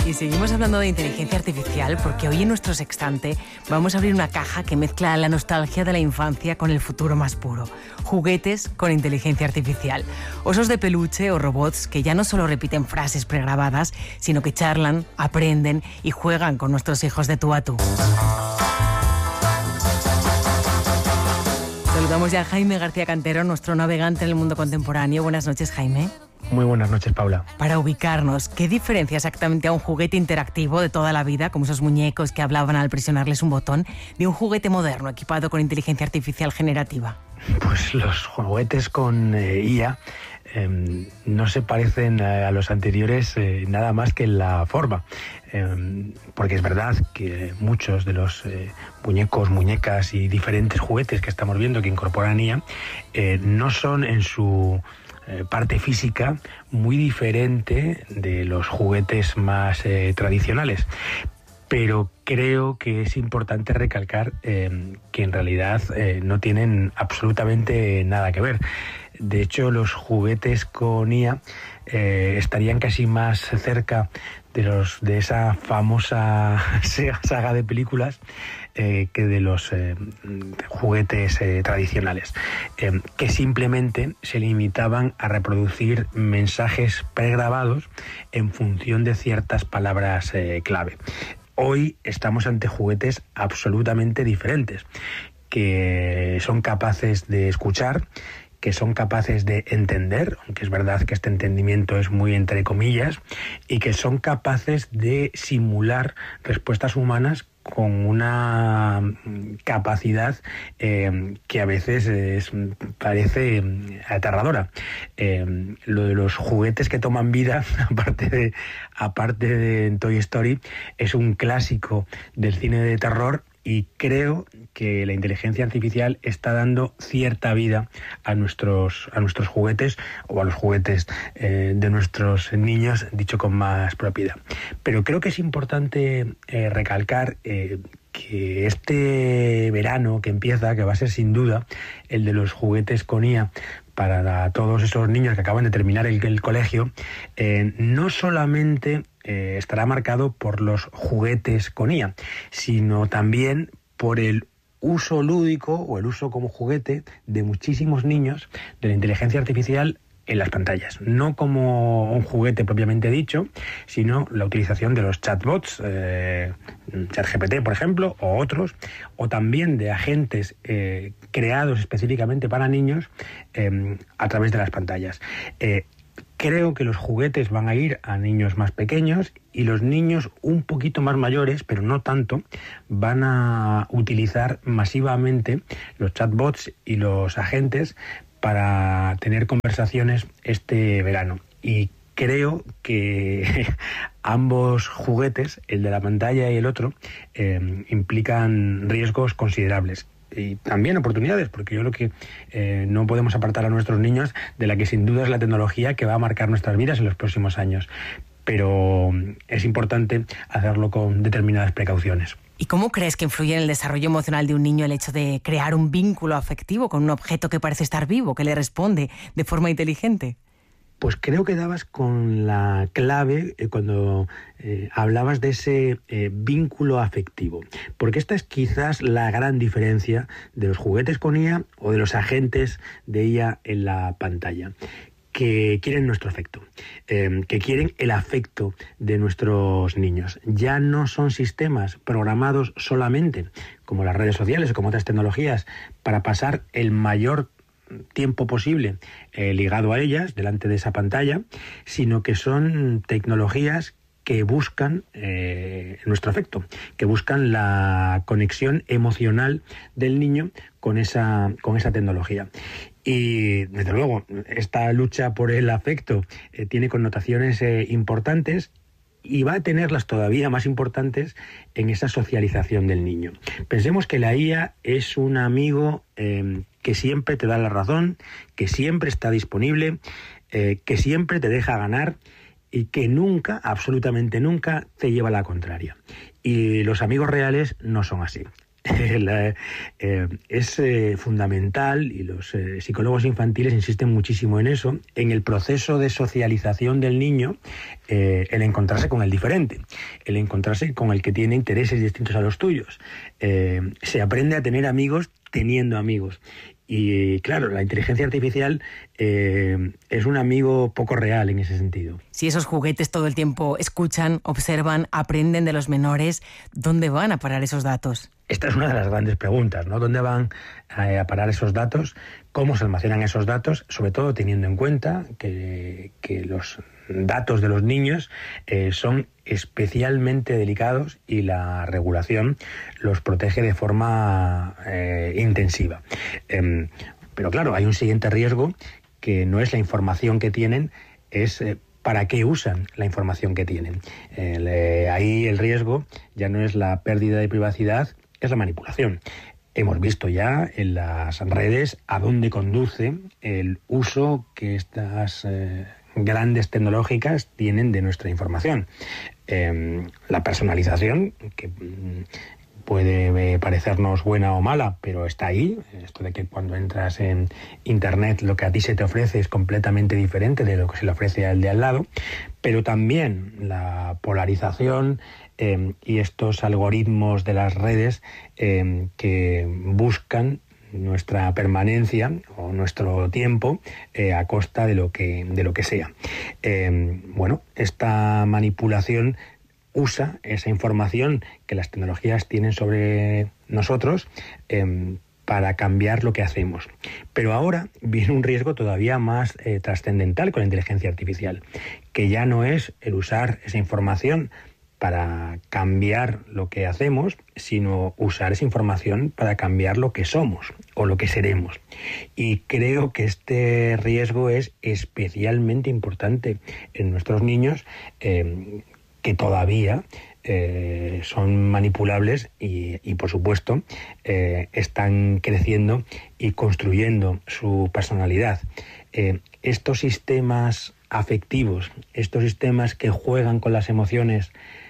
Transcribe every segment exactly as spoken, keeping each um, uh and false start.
Y seguimos hablando de inteligencia artificial porque hoy en nuestro sextante vamos a abrir una caja que mezcla la nostalgia de la infancia con el futuro más puro. Juguetes con inteligencia artificial. Osos de peluche o robots que ya no solo repiten frases pregrabadas, sino que charlan, aprenden y juegan con nuestros hijos de tú a tú. Saludamos ya a Jaime García Cantero, nuestro navegante en el mundo contemporáneo. Buenas noches, Jaime. Muy buenas noches, Paula. Para ubicarnos, ¿qué diferencia exactamente a un juguete interactivo de toda la vida, como esos muñecos que hablaban al presionarles un botón, de un juguete moderno equipado con inteligencia artificial generativa? Pues los juguetes con eh, I A eh, no se parecen a, a los anteriores eh, nada más que en la forma. Eh, porque es verdad que muchos de los eh, muñecos, muñecas y diferentes juguetes que estamos viendo que incorporan I A eh, no son en su Eh, parte física muy diferente de los juguetes más eh, tradicionales. Pero creo que es importante recalcar eh, que en realidad eh, no tienen absolutamente nada que ver. De hecho, los juguetes con I A eh, estarían casi más cerca de los de esa famosa saga de películas eh, que de los eh, juguetes eh, tradicionales, eh, que simplemente se limitaban a reproducir mensajes pregrabados en función de ciertas palabras eh, clave. Hoy estamos ante juguetes absolutamente diferentes, que son capaces de escuchar, que son capaces de entender, aunque es verdad que este entendimiento es muy entre comillas, y que son capaces de simular respuestas humanas con una capacidad eh, que a veces es, parece aterradora. Eh, lo de los juguetes que toman vida, aparte de, aparte de Toy Story, es un clásico del cine de terror. Y creo que la inteligencia artificial está dando cierta vida a nuestros, a nuestros juguetes o a los juguetes eh, de nuestros niños, dicho con más propiedad. Pero creo que es importante eh, recalcar eh, que este verano que empieza, que va a ser sin duda el de los juguetes con I A, para todos esos niños que acaban de terminar el, el colegio, eh, no solamente eh, estará marcado por los juguetes con I A, sino también por el uso lúdico o el uso como juguete de muchísimos niños de la inteligencia artificial en las pantallas, no como un juguete propiamente dicho, sino la utilización de los chatbots, eh, ChatGPT, por ejemplo, o otros, o también de agentes eh, creados específicamente para niños eh, a través de las pantallas. Eh, creo que los juguetes van a ir a niños más pequeños y los niños un poquito más mayores, pero no tanto, van a utilizar masivamente los chatbots y los agentes para tener conversaciones este verano. Y creo que ambos juguetes, el de la pantalla y el otro, eh, implican riesgos considerables. Y también oportunidades, porque yo creo que eh, no podemos apartar a nuestros niños de la que sin duda es la tecnología que va a marcar nuestras vidas en los próximos años. Pero es importante hacerlo con determinadas precauciones. ¿Y cómo crees que influye en el desarrollo emocional de un niño el hecho de crear un vínculo afectivo con un objeto que parece estar vivo, que le responde de forma inteligente? Pues creo que dabas con la clave eh, cuando eh, hablabas de ese eh, vínculo afectivo, porque esta es quizás la gran diferencia de los juguetes con I A o de los agentes de I A en la pantalla, que quieren nuestro afecto, eh, que quieren el afecto de nuestros niños. Ya no son sistemas programados solamente, como las redes sociales o como otras tecnologías, para pasar el mayor tiempo posible eh, ligado a ellas, delante de esa pantalla, sino que son tecnologías que buscan eh, nuestro afecto, que buscan la conexión emocional del niño con esa, con esa tecnología. Y, desde luego, esta lucha por el afecto eh, tiene connotaciones eh, importantes y va a tenerlas todavía más importantes en esa socialización del niño. Pensemos que la I A es un amigo eh, que siempre te da la razón, que siempre está disponible, eh, que siempre te deja ganar y que nunca, absolutamente nunca, te lleva a la contraria. Y los amigos reales no son así. La, eh, es eh, fundamental, y los eh, psicólogos infantiles insisten muchísimo en eso, en el proceso de socialización del niño, eh, el encontrarse con el diferente, el encontrarse con el que tiene intereses distintos a los tuyos. Eh, se aprende a tener amigos teniendo amigos. Y claro, la inteligencia artificial eh, es un amigo poco real en ese sentido. Si esos juguetes todo el tiempo escuchan, observan, aprenden de los menores, ¿dónde van a parar esos datos? Esta es una de las grandes preguntas, ¿no? ¿Dónde van a parar esos datos? ¿Cómo se almacenan esos datos? Sobre todo teniendo en cuenta que, que los datos de los niños eh, son especialmente delicados y la regulación los protege de forma eh, intensiva. Eh, pero claro, hay un siguiente riesgo, que no es la información que tienen, es eh, para qué usan la información que tienen. Eh, ahí el riesgo ya no es la pérdida de privacidad, es la manipulación. Hemos visto ya en las redes a dónde conduce el uso que estas eh, grandes tecnológicas tienen de nuestra información. Eh, la personalización, que puede eh, parecernos buena o mala, pero está ahí. Esto de que cuando entras en Internet lo que a ti se te ofrece es completamente diferente de lo que se le ofrece al de al lado. Pero también la polarización eh, y estos algoritmos de las redes eh, que buscan nuestra permanencia o nuestro tiempo eh, a costa de lo que, de lo que sea. Eh, bueno, esta manipulación usa esa información que las tecnologías tienen sobre nosotros eh, para cambiar lo que hacemos. Pero ahora viene un riesgo todavía más eh, trascendental con la inteligencia artificial, que ya no es el usar esa información para cambiar lo que hacemos, sino usar esa información para cambiar lo que somos o lo que seremos. Y creo que este riesgo es especialmente importante en nuestros niños, eh, que todavía eh, son manipulables y, y por supuesto, eh, están creciendo y construyendo su personalidad. Eh, estos sistemas afectivos, estos sistemas que juegan con las emociones,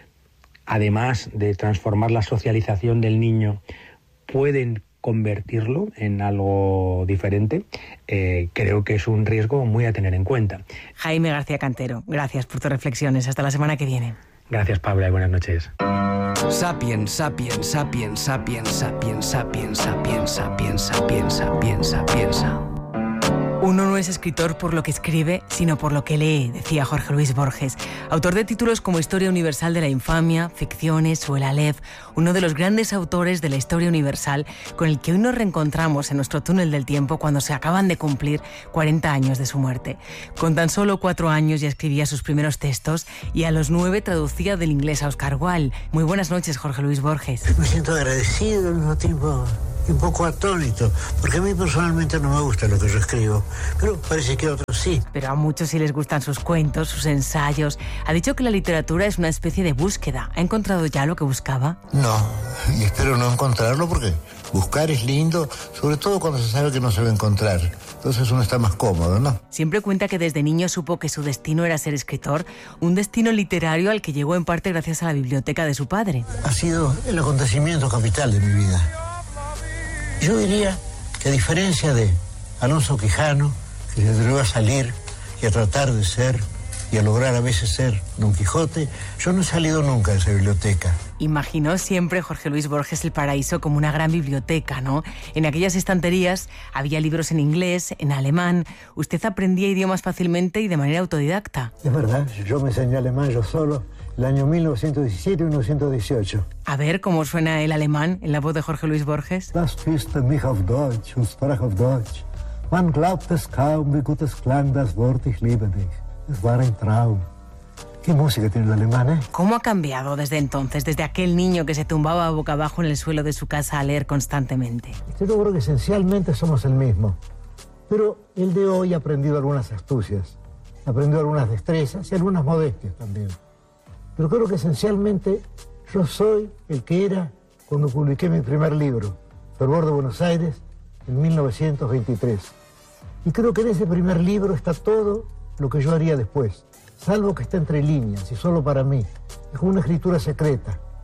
además de transformar la socialización del niño, pueden convertirlo en algo diferente. Eh, creo que es un riesgo muy a tener en cuenta. Jaime García Cantero, gracias por tus reflexiones. Hasta la semana que viene. Gracias, Paula, y buenas noches. Sapiens, sapiens, sapiens, sapiens, sapiens, sapiens, sapiens, sapiens, sapiens, sapiens, sapiens. Uno no es escritor por lo que escribe, sino por lo que lee, decía Jorge Luis Borges, autor de títulos como Historia Universal de la Infamia, Ficciones o El Aleph, uno de los grandes autores de la historia universal con el que hoy nos reencontramos en nuestro túnel del tiempo cuando se acaban de cumplir cuarenta años de su muerte. Con tan solo cuatro años ya escribía sus primeros textos y a los nueve traducía del inglés a Oscar Wilde. Muy buenas noches, Jorge Luis Borges. Me siento agradecido al mismo tiempo un poco atónito, porque a mí personalmente no me gusta lo que yo escribo, pero parece que a otros sí. Pero a muchos sí les gustan sus cuentos, sus ensayos. Ha dicho que la literatura es una especie de búsqueda. ¿Ha encontrado ya lo que buscaba? No, y espero no encontrarlo, porque buscar es lindo, sobre todo cuando se sabe que no se va a encontrar. Entonces uno está más cómodo, ¿no? Siempre cuenta que desde niño supo que su destino era ser escritor, un destino literario al que llegó en parte gracias a la biblioteca de su padre. Ha sido el acontecimiento capital de mi vida. Yo diría que a diferencia de Alonso Quijano, que se atrevió a salir y a tratar de ser y a lograr a veces ser Don Quijote, yo no he salido nunca de esa biblioteca. Imaginó siempre Jorge Luis Borges el paraíso como una gran biblioteca, ¿no? En aquellas estanterías había libros en inglés, en alemán. Usted aprendía idiomas fácilmente y de manera autodidacta. Es verdad, yo me enseñé alemán yo solo, el año mil novecientos diecisiete y mil novecientos dieciocho. A ver cómo suena el alemán en la voz de Jorge Luis Borges. Das küsste mich auf Deutsch und sprach auf Deutsch. Man glaubt es kaum, wie gut es klang das Wort ich liebe dich. Es war ein Traum. ¿Qué música tiene el alemán, eh? ¿Cómo ha cambiado desde entonces, desde aquel niño que se tumbaba boca abajo en el suelo de su casa a leer constantemente? Yo creo que esencialmente somos el mismo. Pero el de hoy ha aprendido algunas astucias, ha aprendido algunas destrezas y algunas modestias también. Pero creo que esencialmente yo soy el que era cuando publiqué mi primer libro, Fervor de Buenos Aires, en mil novecientos veintitrés. Y creo que en ese primer libro está todo lo que yo haría después, salvo que está entre líneas y solo para mí. Es como una escritura secreta,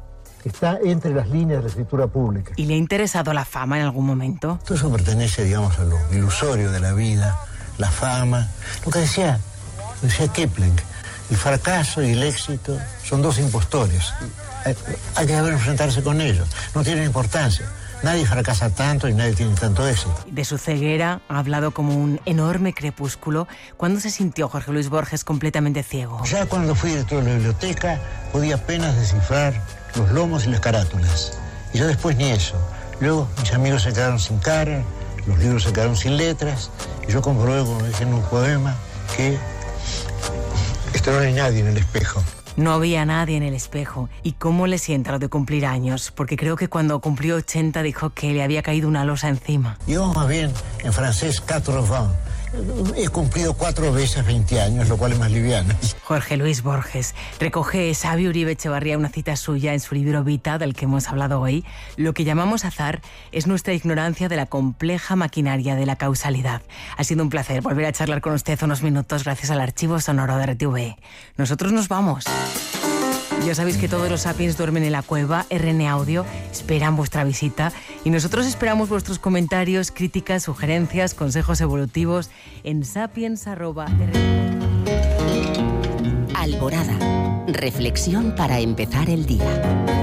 que está entre las líneas de la escritura pública. ¿Y le ha interesado la fama en algún momento? Todo eso pertenece, digamos, a lo ilusorio de la vida, la fama. Lo que decía, lo decía Kipling, el fracaso y el éxito son dos impostores. Hay que saber enfrentarse con ellos. No tienen importancia. Nadie fracasa tanto y nadie tiene tanto éxito. De su ceguera ha hablado como un enorme crepúsculo. ¿Cuándo se sintió Jorge Luis Borges completamente ciego? Ya cuando fui director de la biblioteca podía apenas descifrar los lomos y las carátulas. Y yo después ni eso. Luego mis amigos se quedaron sin cara, los libros se quedaron sin letras, y yo comprobé, como dije en un poema, que esto no hay nadie en el espejo. No había nadie en el espejo. ¿Y cómo le sienta lo de cumplir años? Porque creo que cuando cumplió ochenta dijo que le había caído una losa encima. Yo más bien, en francés, quatre-vingts. He cumplido cuatro veces veinte años, lo cual es más liviano. Jorge Luis Borges. Recoge Xavi Uribe Echevarría una cita suya en su libro Vita, del que hemos hablado hoy. Lo que llamamos azar es nuestra ignorancia de la compleja maquinaria de la causalidad. Ha sido un placer volver a charlar con usted unos minutos gracias al archivo sonoro de R T V. Nosotros nos vamos. Ya sabéis que todos los Sapiens duermen en la cueva. R N Audio esperan vuestra visita y nosotros esperamos vuestros comentarios, críticas, sugerencias, consejos evolutivos en sapiens arroba r n Alborada. Reflexión para empezar el día.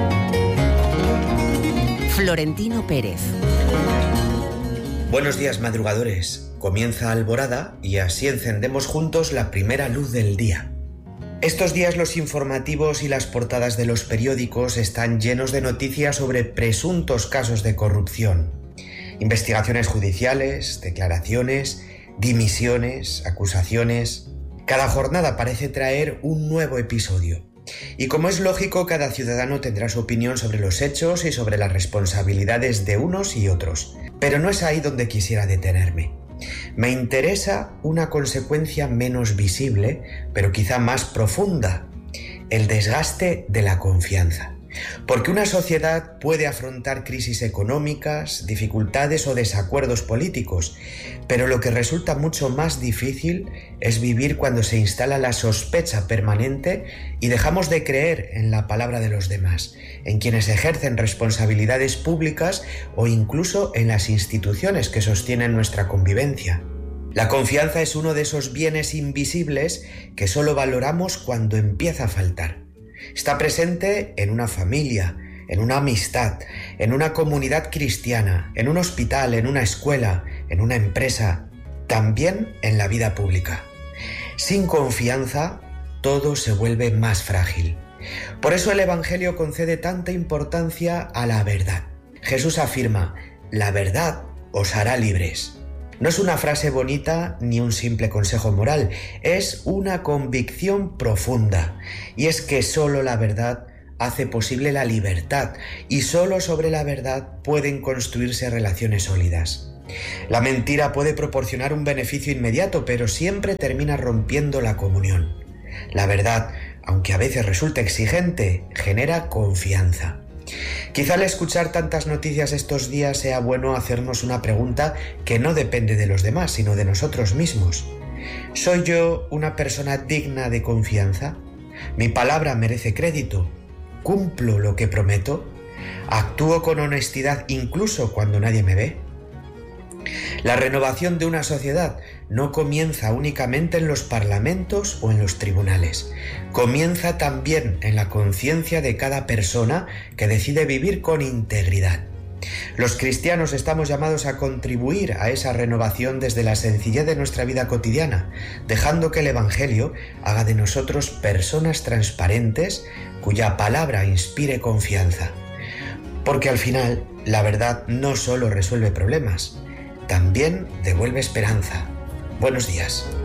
Florentino Pérez. Buenos días, madrugadores. Comienza Alborada y así encendemos juntos la primera luz del día. Estos días los informativos y las portadas de los periódicos están llenos de noticias sobre presuntos casos de corrupción. Investigaciones judiciales, declaraciones, dimisiones, acusaciones. Cada jornada parece traer un nuevo episodio. Y como es lógico, cada ciudadano tendrá su opinión sobre los hechos y sobre las responsabilidades de unos y otros. Pero no es ahí donde quisiera detenerme. Me interesa una consecuencia menos visible, pero quizá más profunda: el desgaste de la confianza. Porque una sociedad puede afrontar crisis económicas, dificultades o desacuerdos políticos, pero lo que resulta mucho más difícil es vivir cuando se instala la sospecha permanente y dejamos de creer en la palabra de los demás, en quienes ejercen responsabilidades públicas o incluso en las instituciones que sostienen nuestra convivencia. La confianza es uno de esos bienes invisibles que solo valoramos cuando empieza a faltar. Está presente en una familia, en una amistad, en una comunidad cristiana, en un hospital, en una escuela, en una empresa, también en la vida pública. Sin confianza, todo se vuelve más frágil. Por eso el Evangelio concede tanta importancia a la verdad. Jesús afirma: la verdad os hará libres. No es una frase bonita ni un simple consejo moral, es una convicción profunda. Y es que solo la verdad hace posible la libertad y solo sobre la verdad pueden construirse relaciones sólidas. La mentira puede proporcionar un beneficio inmediato, pero siempre termina rompiendo la comunión. La verdad, aunque a veces resulta exigente, genera confianza. Quizá al escuchar tantas noticias estos días sea bueno hacernos una pregunta que no depende de los demás, sino de nosotros mismos. ¿Soy yo una persona digna de confianza? ¿Mi palabra merece crédito? ¿Cumplo lo que prometo? ¿Actúo con honestidad incluso cuando nadie me ve? La renovación de una sociedad no comienza únicamente en los parlamentos o en los tribunales. Comienza también en la conciencia de cada persona que decide vivir con integridad. Los cristianos estamos llamados a contribuir a esa renovación desde la sencillez de nuestra vida cotidiana, dejando que el Evangelio haga de nosotros personas transparentes cuya palabra inspire confianza. Porque al final, la verdad no solo resuelve problemas, también devuelve esperanza. Buenos días.